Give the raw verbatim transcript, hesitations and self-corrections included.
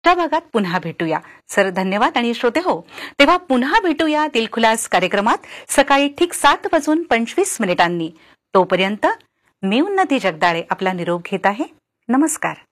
त्या भागात पुन्हा भेटूया. सर धन्यवाद. आणि श्रोते हो, तेव्हा पुन्हा भेटूया दिलखुलास कार्यक्रमात सकाळी ठीक सात वाजून पंचवीस मिनिटांनी. तोपर्यंत मी उन्नती जगदाळे आपला निरोप घेत आहे. नमस्कार.